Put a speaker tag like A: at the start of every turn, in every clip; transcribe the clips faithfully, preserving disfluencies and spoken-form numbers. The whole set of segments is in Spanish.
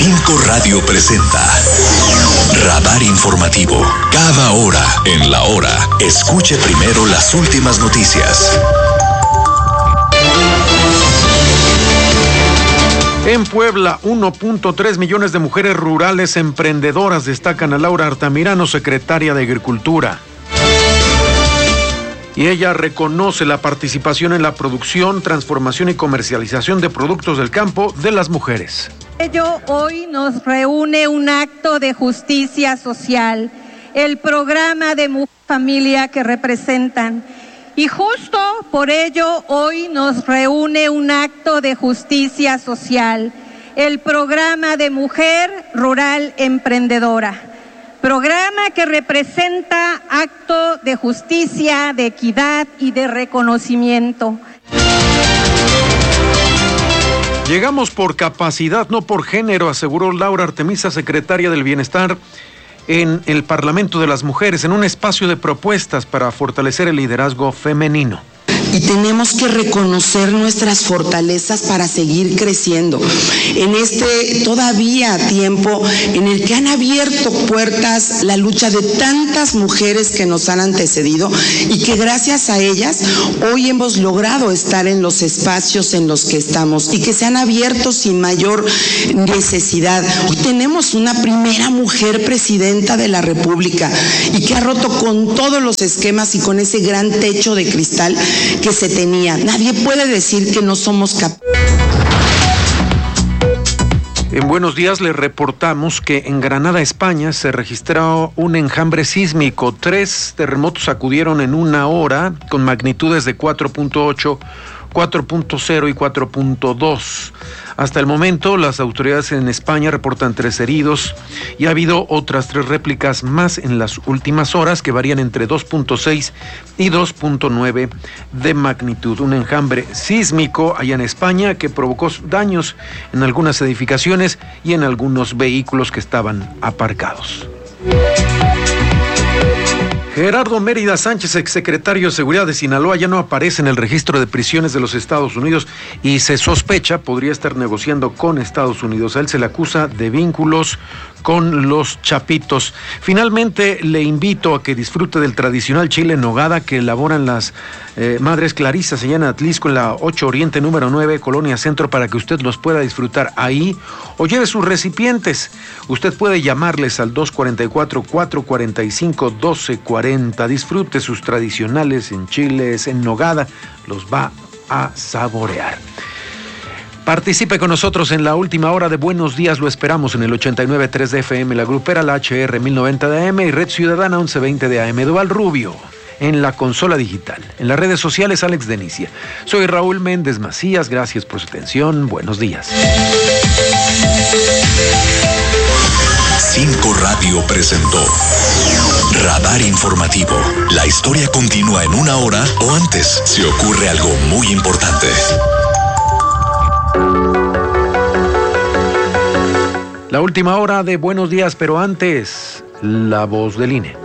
A: Cinco Radio presenta Radar Informativo. Cada hora en la hora, escuche primero las últimas noticias.
B: En Puebla, uno punto tres millones de mujeres rurales emprendedoras, destacan a Laura Altamirano, secretaria de Agricultura. Y ella reconoce la participación en la producción, transformación y comercialización de productos del campo de las mujeres.
C: Ello hoy nos reúne un acto de justicia social, el programa de Mujer Familia que representan. Y justo por ello hoy nos reúne un acto de justicia social, el programa de Mujer Rural Emprendedora. Programa que representa acto de justicia, de equidad y de reconocimiento.
B: Llegamos por capacidad, no por género, aseguró Laura Artemisa, secretaria del Bienestar, en el Parlamento de las Mujeres, en un espacio de propuestas para fortalecer el liderazgo femenino.
D: Y tenemos que reconocer nuestras fortalezas para seguir creciendo. En este todavía tiempo en el que han abierto puertas la lucha de tantas mujeres que nos han antecedido y que gracias a ellas hoy hemos logrado estar en los espacios en los que estamos y que se han abierto sin mayor necesidad. Hoy tenemos una primera mujer presidenta de la República y que ha roto con todos los esquemas y con ese gran techo de cristal que se tenía. Nadie puede decir que no somos capaces.
B: En Buenos Días les reportamos que en Granada, España, se registró un enjambre sísmico. Tres terremotos sacudieron en una hora con magnitudes de cuatro punto ocho, cuatro punto cero y cuatro punto dos. Hasta el momento, las autoridades en España reportan tres heridos y ha habido otras tres réplicas más en las últimas horas que varían entre dos punto seis y dos punto nueve de magnitud. Un enjambre sísmico allá en España que provocó daños en algunas edificaciones y en algunos vehículos que estaban aparcados. Gerardo Mérida Sánchez, exsecretario de Seguridad de Sinaloa, ya no aparece en el registro de prisiones de los Estados Unidos y se sospecha podría estar negociando con Estados Unidos. A él se le acusa de vínculos con los Chapitos. Finalmente, le invito a que disfrute del tradicional chile en nogada que elaboran las eh, Madres Clarisas allá en Atlisco, en la ocho Oriente número nueve, Colonia Centro, para que usted los pueda disfrutar ahí o lleve sus recipientes. Usted puede llamarles al dos cuatro cuatro, cuatro cuatro cinco, uno dos cuatro cero. Disfrute sus tradicionales en chiles en nogada, los va a saborear. Participe con nosotros en la última hora de Buenos Días, lo esperamos en el ochenta y nueve punto tres de F M, la grupera, la H R mil noventa de A M y Red Ciudadana once veinte de A M. Duval Rubio en la consola digital, en las redes sociales Alex Denicia. Soy Raúl Méndez Macías, gracias por su atención, buenos días.
A: Cinco Radio presentó Radar Informativo. La historia continúa en una hora o antes si ocurre algo muy importante.
B: La última hora de Buenos Días, pero antes, la voz del I N E.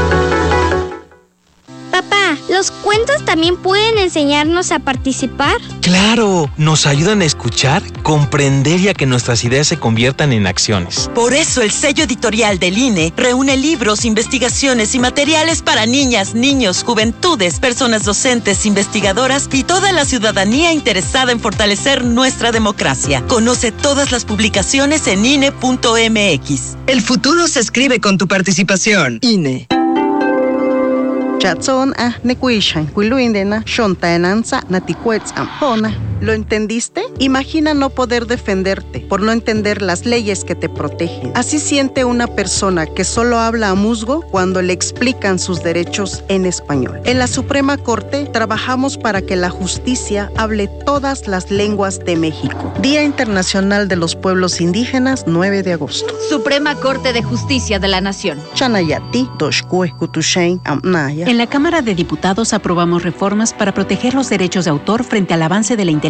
E: Papá, ¿los cuentos también pueden enseñarnos a participar?
F: ¡Claro! Nos ayudan a escuchar, comprender y a que nuestras ideas se conviertan en acciones.
G: Por eso el sello editorial del I N E reúne libros, investigaciones y materiales para niñas, niños, juventudes, personas docentes, investigadoras y toda la ciudadanía interesada en fortalecer nuestra democracia. Conoce todas las publicaciones en I N E punto M X.
H: El futuro se escribe con tu participación. I N E.
I: Chatson a nekuishan, kuiluindena, shontaenanza, naticuetzam, hona. ¿Lo entendiste? Imagina no poder defenderte por no entender las leyes que te protegen. Así siente una persona que solo habla a musgo cuando le explican sus derechos en español. En la Suprema Corte trabajamos para que la justicia hable todas las lenguas de México. Día Internacional de los Pueblos Indígenas, nueve de agosto.
J: Suprema Corte de Justicia de la Nación.
I: Chanayati, Doshkue, Kutushain, Amnaya.
K: En la Cámara de Diputados aprobamos reformas para proteger los derechos de autor frente al avance de la inteligencia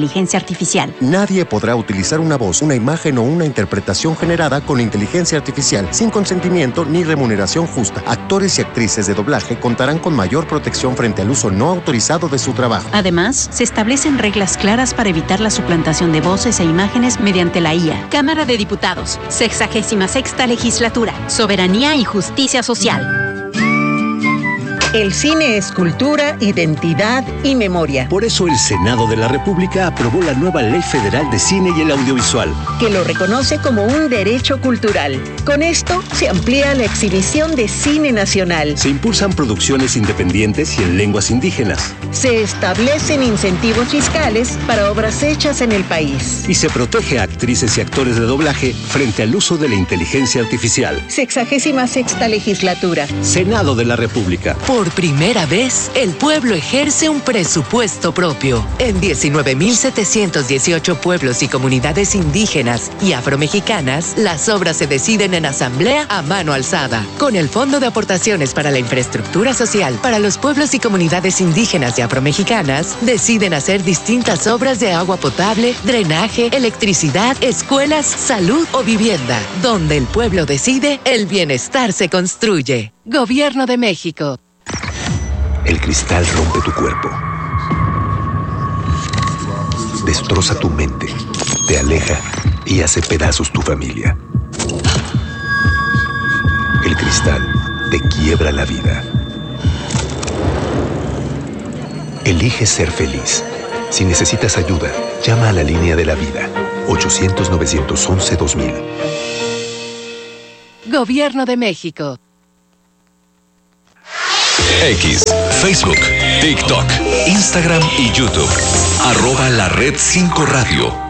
K: inteligencia artificial.
L: Nadie podrá utilizar una voz, una imagen o una interpretación generada con inteligencia artificial sin consentimiento ni remuneración justa. Actores y actrices de doblaje contarán con mayor protección frente al uso no autorizado de su trabajo.
K: Además, se establecen reglas claras para evitar la suplantación de voces e imágenes mediante la I A.
M: Cámara de Diputados, sexagésima sexta legislatura, soberanía y justicia social.
N: El cine es cultura, identidad y memoria.
O: Por eso el Senado de la República aprobó la nueva Ley Federal de Cine y el Audiovisual,
N: que lo reconoce como un derecho cultural. Con esto se amplía la exhibición de cine nacional.
O: Se impulsan producciones independientes y en lenguas indígenas.
N: Se establecen incentivos fiscales para obras hechas en el país.
O: Y se protege a actrices y actores de doblaje frente al uso de la inteligencia artificial.
N: Sexagésima sexta legislatura.
O: Senado de la República.
P: Por primera vez, el pueblo ejerce un presupuesto propio. En diecinueve mil setecientos dieciocho pueblos y comunidades indígenas y afromexicanas, las obras se deciden en asamblea a mano alzada. Con el Fondo de Aportaciones para la Infraestructura Social para los pueblos y comunidades indígenas y afromexicanas, deciden hacer distintas obras de agua potable, drenaje, electricidad, escuelas, salud o vivienda. Donde el pueblo decide, el bienestar se construye. Gobierno de México.
Q: El cristal rompe tu cuerpo, destroza tu mente, te aleja y hace pedazos tu familia. El cristal te quiebra la vida. Elige ser feliz. Si necesitas ayuda, llama a la línea de la vida, ochocientos, novecientos once, dos mil.
P: Gobierno de México.
A: X, Facebook, TikTok, Instagram y YouTube. Arroba la red cinco radio.